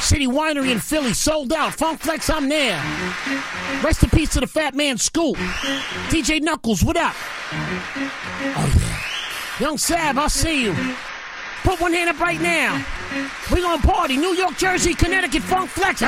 City Winery in Philly, sold out. Funk Flex, I'm there. Rest in peace to the Fat Man Scoop. DJ Knuckles, what up? Oh, yeah. Young Sav, I'll see you. Put one hand up right now. We're gonna party. New York, Jersey, Connecticut, Funk Flex.